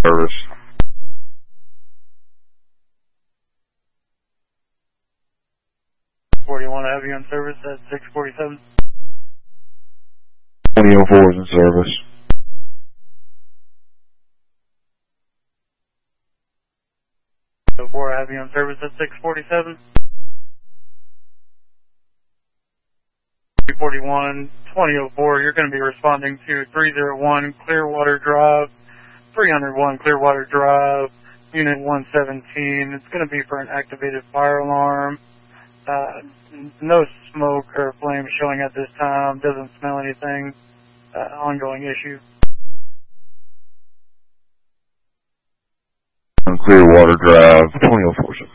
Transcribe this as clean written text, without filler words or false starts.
service. 41, I have you on service at 647. 2004 is in service. 4, I have you on service at 647. 341, 2004, you're going to be responding to 301 Clearwater Drive, 301 Clearwater Drive, Unit 117. It's going to be for an activated fire alarm. No smoke or flame showing at this time. Doesn't smell anything. Ongoing issue. On Clearwater Drive, 2004.